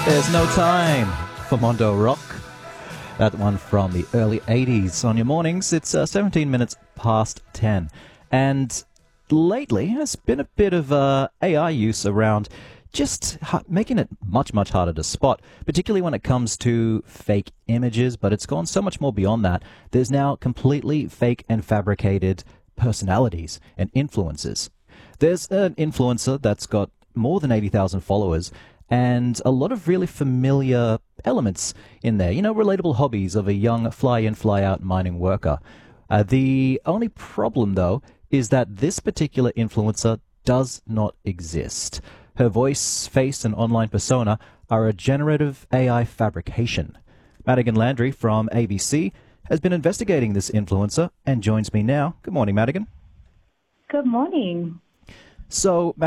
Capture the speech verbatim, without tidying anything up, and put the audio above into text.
There's No Time for Mondo Rock. That one from the early eighties. On your mornings, it's uh, seventeen minutes past ten. And lately, there's been a bit of uh, A I use around just ha- making it much, much harder to spot, particularly when it comes to fake images. But it's gone so much more beyond that. There's now completely fake and fabricated personalities and influencers. There's an influencer that's got more than eighty thousand followers and a lot of really familiar elements in there. You know, relatable hobbies of a young fly-in, fly-out mining worker. Uh, the only problem, though, is that this particular influencer does not exist. Her voice, face, and online persona are a generative A I fabrication. Madigan Landry from A B C has been investigating this influencer and joins me now. Good morning, Madigan. Good morning. So,